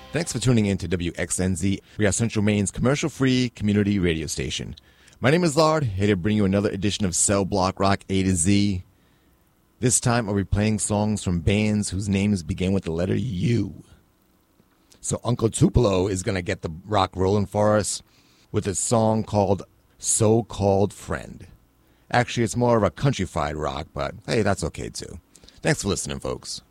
Thanks for tuning in to WXNZ. We are Central Maine's commercial-free community radio station. My name is Lard, here to bring you another edition of Cell Block Rock A to Z. This time I'll be playing songs from bands whose names begin with the letter U. So Uncle Tupelo is going to get the rock rolling for us with a song called So-Called Friend. Actually, it's more of a countrified rock, but hey, that's okay too. Thanks for listening, folks.